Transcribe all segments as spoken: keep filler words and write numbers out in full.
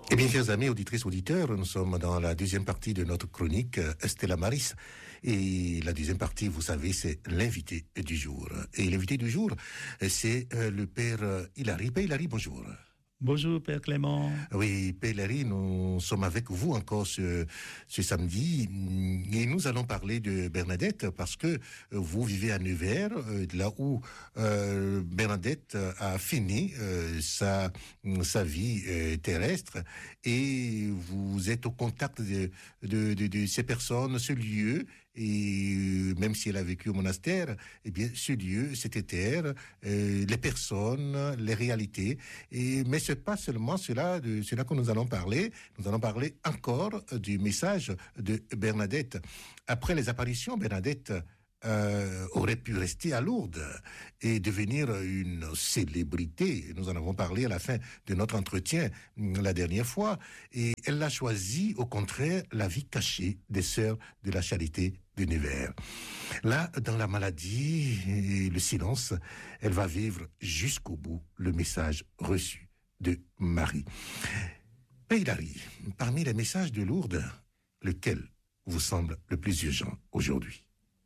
Eh bien, chers amis, auditrices, auditeurs, nous sommes dans la deuxième partie de notre chronique Stella Maris. Et la deuxième partie, vous savez, c'est l'invité du jour. Et l'invité du jour, c'est le père Hilary. Père Hilary, bonjour. Bonjour, Père Clément. Oui, Père Hilary, nous sommes avec vous encore ce, ce samedi et nous allons parler de Bernadette parce que vous vivez à Nevers, là où euh, Bernadette a fini euh, sa, sa vie euh, terrestre et vous êtes au contact de, de, de, de ces personnes, ce lieu, et même si elle a vécu au monastère, eh bien, ce lieu, cette terre, euh, les personnes, les réalités, et mais c'est pas seulement cela, de cela que nous allons parler. Nous allons parler encore du message de Bernadette. Après les apparitions, Bernadette euh, aurait pu rester à Lourdes et devenir une célébrité. Nous en avons parlé à la fin de notre entretien la dernière fois. Et elle a choisi, au contraire, la vie cachée des Sœurs de la Charité de Nevers. Là, dans la maladie et le silence, elle va vivre jusqu'au bout le message reçu de Marie. Père Hilary, parmi les messages de Lourdes, lequel vous semble le plus urgent aujourd'hui?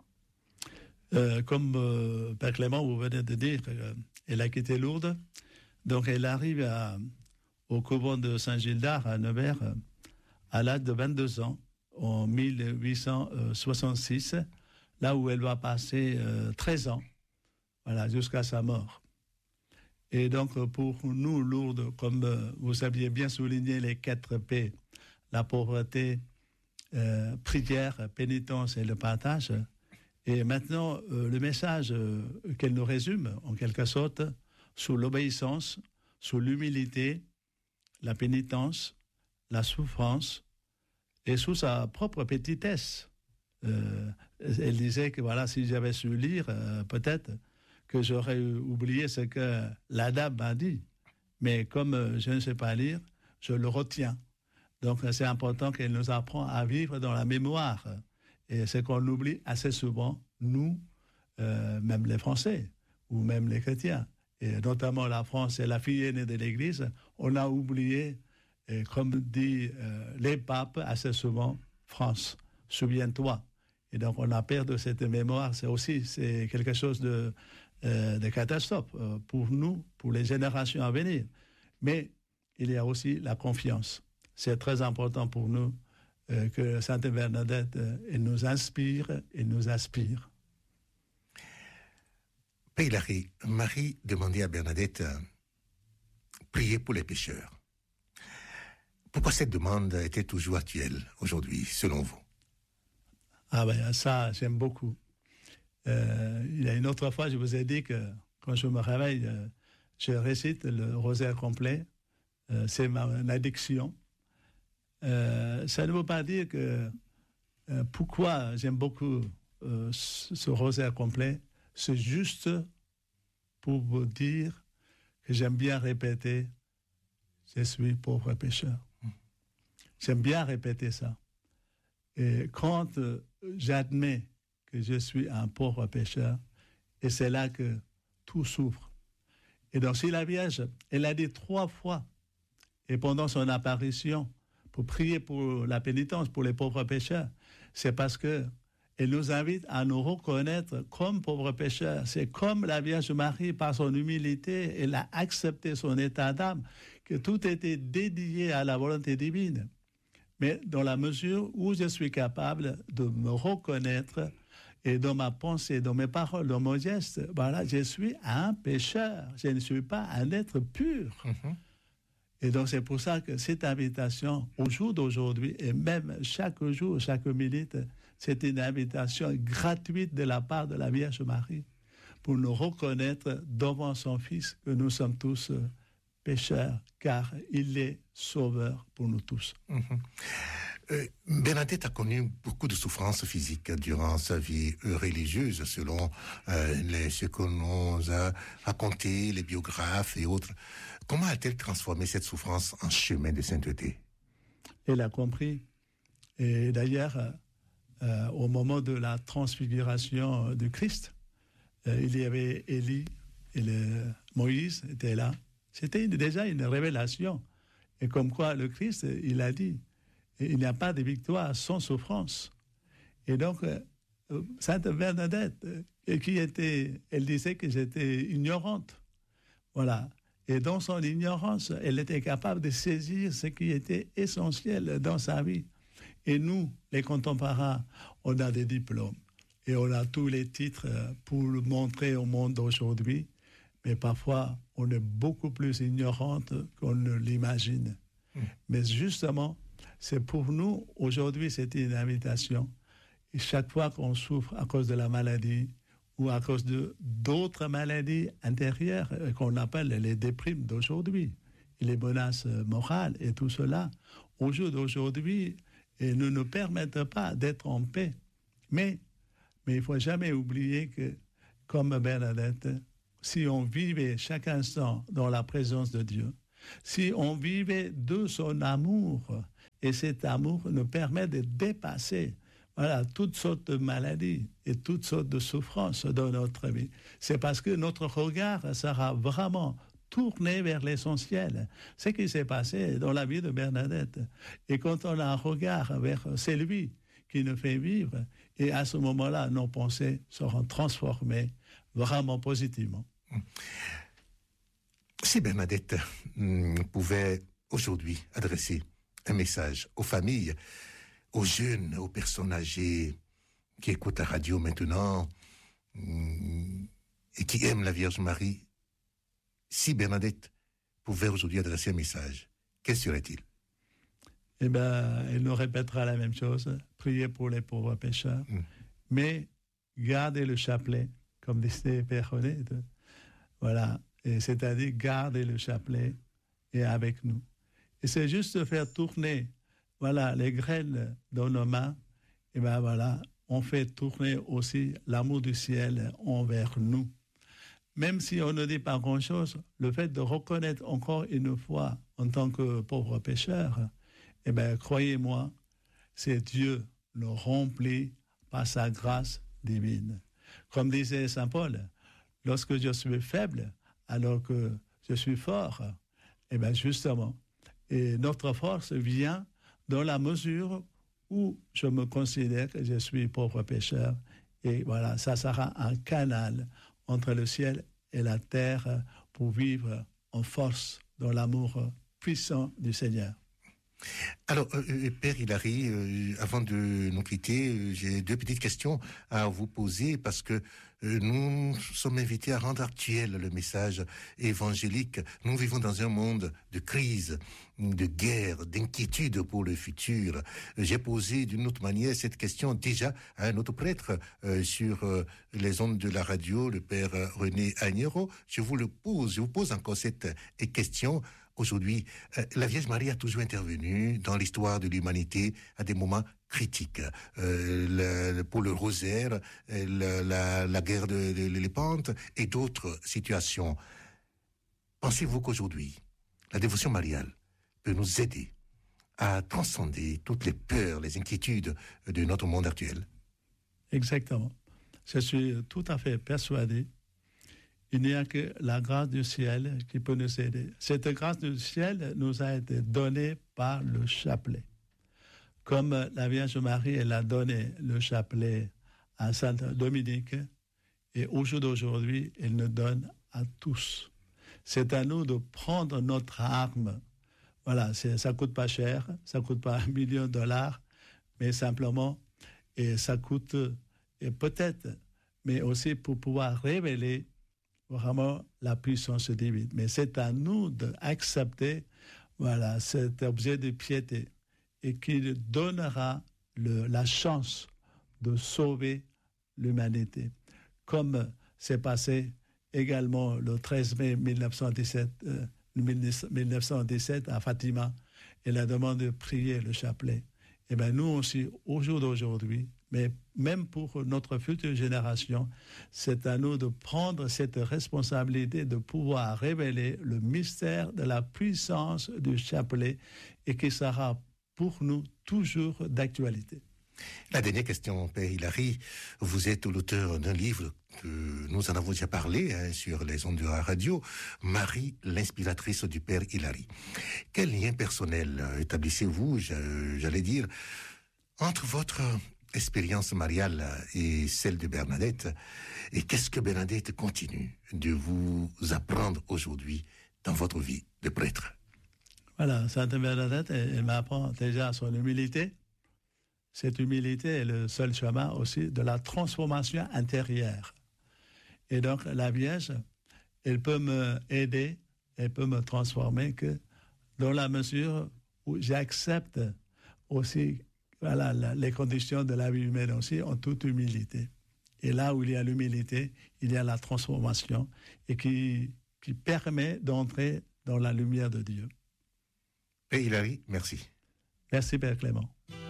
Euh, comme euh, Père Clément, vous venez de dire, euh, elle a quitté Lourdes, donc elle arrive à, au couvent de Saint-Gildard à Nevers euh, à l'âge de vingt-deux ans, en mille huit cent soixante-six, là où elle va passer euh, treize ans, voilà, jusqu'à sa mort. Et donc pour nous, Lourdes, comme euh, vous aviez bien souligné les quatre P, la pauvreté, euh, prière, pénitence et le partage. Et maintenant, euh, le message euh, qu'elle nous résume, en quelque sorte, sous l'obéissance, sous l'humilité, la pénitence, la souffrance, et sous sa propre petitesse. Euh, elle disait que voilà, si j'avais su lire, euh, peut-être que j'aurais oublié ce que la dame m'a dit. Mais comme euh, je ne sais pas lire, je le retiens. Donc c'est important qu'elle nous apprend à vivre dans la mémoire. Et c'est qu'on oublie assez souvent, nous, euh, même les Français, ou même les chrétiens, et notamment la France est la fille aînée de l'Église, on a oublié, et comme dit euh, les papes assez souvent, France, souviens-toi. Et donc on a perdu cette mémoire, c'est aussi c'est quelque chose de, euh, de catastrophe euh, pour nous, pour les générations à venir. Mais il y a aussi la confiance. C'est très important pour nous euh, que Sainte Bernadette euh, elle nous inspire et nous aspire. Père Hilary, Marie demandait à Bernadette euh, prier pour les pécheurs. Pourquoi cette demande était toujours actuelle aujourd'hui, selon vous? Ah ben ça, j'aime beaucoup. Euh, il y a une autre fois, je vous ai dit que quand je me réveille, euh, je récite le rosaire complet. Euh, c'est ma une addiction. Euh, ça ne veut pas dire que euh, pourquoi j'aime beaucoup euh, ce, ce rosaire complet. C'est juste pour vous dire que j'aime bien répéter « Je suis pauvre pécheur ». J'aime bien répéter ça. Et quand euh, j'admets que je suis un pauvre pécheur, et c'est là que tout s'ouvre. Et donc si la Vierge, elle a dit trois fois, et pendant son apparition, pour prier pour la pénitence, pour les pauvres pécheurs, c'est parce que elle nous invite à nous reconnaître comme pauvres pécheurs. C'est comme la Vierge Marie, par son humilité, elle a accepté son état d'âme, que tout était dédié à la volonté divine. Mais dans la mesure où je suis capable de me reconnaître et dans ma pensée, dans mes paroles, dans mon geste, voilà, je suis un pécheur. Je ne suis pas un être pur. Mm-hmm. Et donc c'est pour ça que cette invitation, au jour d'aujourd'hui, et même chaque jour, chaque minute, c'est une invitation gratuite de la part de la Vierge Marie pour nous reconnaître devant son Fils que nous sommes tous pécheurs, car il est sauveur pour nous tous. Mm-hmm. Euh, Bernadette a connu beaucoup de souffrances physiques durant sa vie religieuse, selon euh, les, ce qu'on nous a raconté, les biographes et autres. Comment a-t-elle transformé cette souffrance en chemin de sainteté? Elle a compris. Et d'ailleurs, euh, au moment de la transfiguration du Christ, euh, il y avait Élie et le, Moïse était là. C'était une, déjà une révélation. Et comme quoi le Christ, il a dit, il n'y a pas de victoire sans souffrance. Et donc, euh, Sainte Bernadette, euh, qui était, elle disait que j'étais ignorante. Voilà. Et dans son ignorance, elle était capable de saisir ce qui était essentiel dans sa vie. Et nous, les contemporains, on a des diplômes. Et on a tous les titres pour le montrer au monde d'aujourd'hui. Mais parfois, on est beaucoup plus ignorante qu'on ne l'imagine. Mmh. Mais justement, c'est pour nous, aujourd'hui, c'est une invitation. Et chaque fois qu'on souffre à cause de la maladie ou à cause de d'autres maladies intérieures qu'on appelle les déprimes d'aujourd'hui, les menaces morales et tout cela, au jour d'aujourd'hui, et ne nous permettent pas d'être en paix. Mais, mais il ne faut jamais oublier que, comme Bernadette, si on vivait chaque instant dans la présence de Dieu, si on vivait de son amour, et cet amour nous permet de dépasser voilà, toutes sortes de maladies et toutes sortes de souffrances dans notre vie. C'est parce que notre regard sera vraiment tourné vers l'essentiel. Ce qui s'est passé dans la vie de Bernadette. Et quand on a un regard vers c'est lui qui nous fait vivre, et à ce moment-là, nos pensées seront transformées vraiment positivement. Si Bernadette mm, pouvait aujourd'hui adresser un message aux familles, aux jeunes, aux personnes âgées qui écoutent la radio maintenant mm, et qui aiment la Vierge Marie, si Bernadette pouvait aujourd'hui adresser un message, quel serait-il? Eh bien, elle nous répétera la même chose, prier pour les pauvres pécheurs, mm. mais garder le chapelet, comme disait Père René, voilà, et c'est-à-dire garder le chapelet et avec nous. Et c'est juste de faire tourner, voilà, les graines dans nos mains, et bien voilà, on fait tourner aussi l'amour du ciel envers nous. Même si on ne dit pas grand-chose, le fait de reconnaître encore une fois en tant que pauvre pécheur, eh bien, croyez-moi, c'est Dieu nous remplit par sa grâce divine. Comme disait Saint Paul, lorsque je suis faible, alors que je suis fort, eh bien, justement, et notre force vient dans la mesure où je me considère que je suis pauvre pécheur. Et voilà, ça sera un canal entre le ciel et la terre pour vivre en force dans l'amour puissant du Seigneur. Alors, euh, Père Hilary, euh, avant de nous quitter, euh, j'ai deux petites questions à vous poser parce que euh, nous sommes invités à rendre actuel le message évangélique. Nous vivons dans un monde de crise, de guerre, d'inquiétude pour le futur. J'ai posé d'une autre manière cette question déjà à un autre prêtre euh, sur euh, les ondes de la radio, le Père René Agnero. Je vous le pose, je vous pose encore cette euh, question. Aujourd'hui, euh, la Vierge Marie a toujours intervenu dans l'histoire de l'humanité à des moments critiques. Euh, le, pour le rosaire, le, la, la guerre de, de l'élépante et d'autres situations. Pensez-vous qu'aujourd'hui, la dévotion mariale peut nous aider à transcender toutes les peurs, les inquiétudes de notre monde actuel? Exactement. Je suis tout à fait persuadé. Il n'y a que la grâce du ciel qui peut nous aider. Cette grâce du ciel nous a été donnée par le chapelet. Comme la Vierge Marie, elle a donné le chapelet à Sainte Dominique, et au jour d'aujourd'hui, elle nous donne à tous. C'est à nous de prendre notre arme. Voilà, c'est, ça ne coûte pas cher, ça ne coûte pas un million de dollars, mais simplement, et ça coûte, et peut-être, mais aussi pour pouvoir révéler vraiment la puissance divine. Mais c'est à nous d'accepter voilà, cet objet de piété et qui donnera le, la chance de sauver l'humanité. Comme c'est passé également le treize mai mille neuf cent dix-sept, euh, mille neuf cent dix-sept à Fatima, et la demande de prier le chapelet. Et bien nous aussi, au jour d'aujourd'hui, mais même pour notre future génération, c'est à nous de prendre cette responsabilité de pouvoir révéler le mystère de la puissance du chapelet et qui sera pour nous toujours d'actualité. La dernière question, Père Hilary. Vous êtes l'auteur d'un livre que nous en avons déjà parlé hein, sur les ondes de la radio, Marie, l'inspiratrice du Père Hilary. Quel lien personnel établissez-vous, j'allais dire, entre votre expérience mariale et celle de Bernadette? Et qu'est-ce que Bernadette continue de vous apprendre aujourd'hui dans votre vie de prêtre? Voilà, Sainte Bernadette, elle, elle m'apprend déjà son humilité. Cette humilité est le seul chemin aussi de la transformation intérieure. Et donc, la Vierge, elle peut m'aider, elle peut me transformer que dans la mesure où j'accepte aussi voilà, la, les conditions de la vie humaine aussi en toute humilité. Et là où il y a l'humilité, il y a la transformation et qui, qui permet d'entrer dans la lumière de Dieu. Père Hilary, merci. Merci, Père Clément.